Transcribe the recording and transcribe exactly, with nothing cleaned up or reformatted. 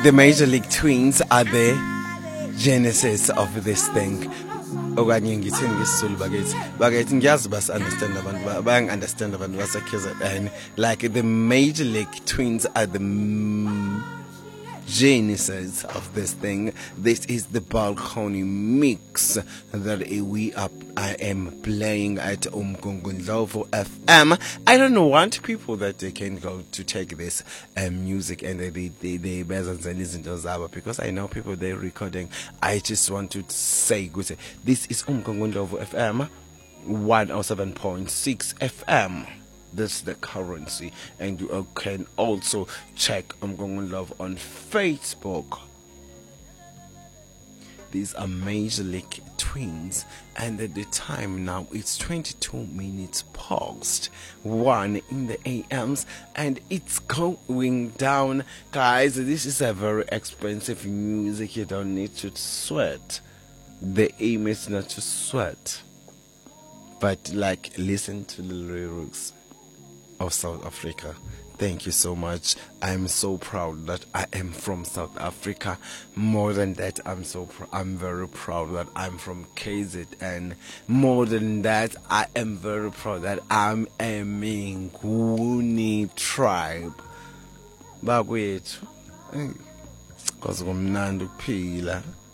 The Major League Twins are the genesis of this thing. Okanye ngithini ngesizulu bakithi bakithi ngiyazi bas understand abantu bayang understand abantu baseKZ N, like the Major League Twins are the m- genesis of this thing. This is the balcony mix that we are I am playing at Umgungundlovu F M. I don't want people that they can go to take this um, music and they they they, they listen to Zaba, because I know people they're recording. I just want to say good. This is Umgungundlovu F M one oh seven point six F M. That's the currency, and you can also check Umgungundlovu on Facebook. These are Major League Twins, and at the time now it's twenty-two minutes past one in the A Ms, and it's going down, guys. This is a very expensive music. You don't need to sweat. The aim is not to sweat, but like listen to the lyrics of South Africa. Thank you so much. I'm so proud that I am from South Africa. More than that, I'm so pr- I'm very proud that I'm from K Z N. More than that, I am very proud that I'm a Minguni tribe. Bakwethu, because kumnandi ukuphila.